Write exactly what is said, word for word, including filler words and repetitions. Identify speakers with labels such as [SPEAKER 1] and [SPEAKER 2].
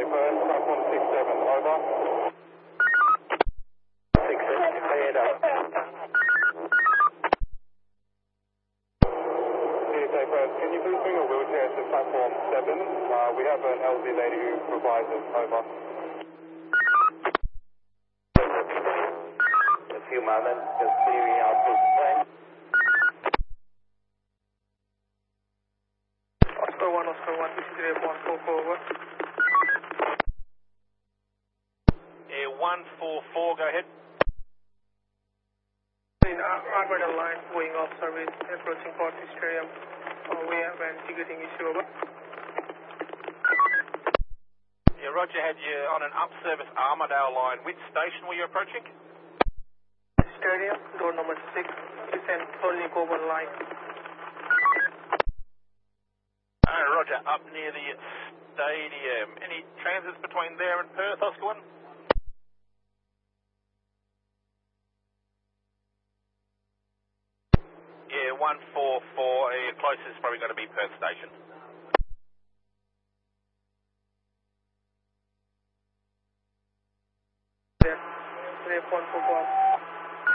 [SPEAKER 1] Tuesday first, platform six seven, over.
[SPEAKER 2] six seven, cleared up.
[SPEAKER 1] Tuesday first, can you please bring a wheelchair to platform seven? Uh, we have an elderly lady who provides us, over.
[SPEAKER 2] A few moments, just clearing out this plane.
[SPEAKER 3] Oscar one, Oscar one, this is Air one four four, over.
[SPEAKER 4] Air one four four, go ahead.
[SPEAKER 3] In Armada line, going off service, approaching Port Stadium. Uh, we have an ticketing issue, over.
[SPEAKER 4] Yeah, Roger, had you on an up-service Armadale line. Which station were you approaching?
[SPEAKER 3] Stadium, door number six. It's an only Coburn line.
[SPEAKER 4] Oh, Roger, up near the stadium. Any transits between there and Perth, Oscar one? Yeah, one four four, your closest is probably going to be Perth Station.
[SPEAKER 3] There, Air one four four.